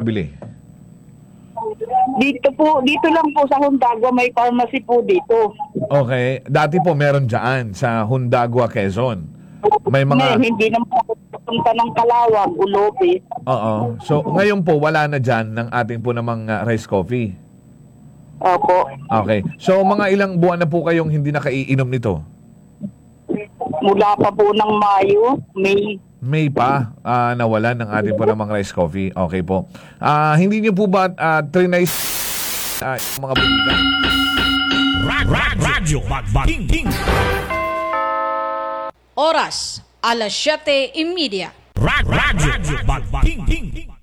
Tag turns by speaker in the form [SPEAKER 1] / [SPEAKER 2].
[SPEAKER 1] nakabili?
[SPEAKER 2] Dito lang po sa Hundagua, may pharmacy po dito.
[SPEAKER 1] Okay. Dati po meron dyan sa Hundagua, Quezon. May mga...
[SPEAKER 2] Ngayon, hindi naman ako pupunta ng Kalawag, Ulope.
[SPEAKER 1] Oo. So, ngayon po, wala na dyan ng ating po namang rice coffee.
[SPEAKER 2] Opo.
[SPEAKER 1] Okay. So, mga ilang buwan na po kayong hindi nakaiinom nito?
[SPEAKER 2] Mula pa po ng Mayo, May.
[SPEAKER 1] May pa nawalan ng ating po namang rice coffee. Okay po. Hindi niyo po ba trinay mga butika?
[SPEAKER 3] Radyo Magbating.
[SPEAKER 4] Oras, alas 7:30.
[SPEAKER 3] Radyo Magbating.